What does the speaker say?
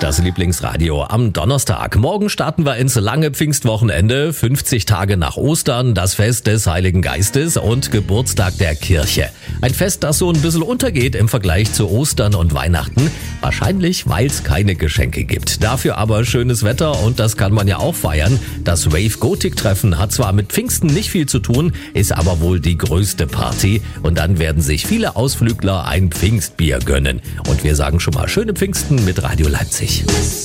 das Lieblingsradio am Donnerstag. Morgen starten wir ins lange Pfingstwochenende, 50 Tage nach Ostern, das Fest des Heiligen Geistes und Geburtstag der Kirche. Ein Fest, das so ein bisschen untergeht im Vergleich zu Ostern und Weihnachten. Wahrscheinlich, weil es keine Geschenke gibt. Dafür aber schönes Wetter und das kann man ja auch feiern. Das Wave-Gothic-Treffen hat zwar mit Pfingsten nicht viel zu tun, ist aber wohl die größte Party. Und dann werden sich viele Ausflügler ein Pfingstbier gönnen. Und wir sagen schon mal schöne Pfingsten mit Radio Leipzig.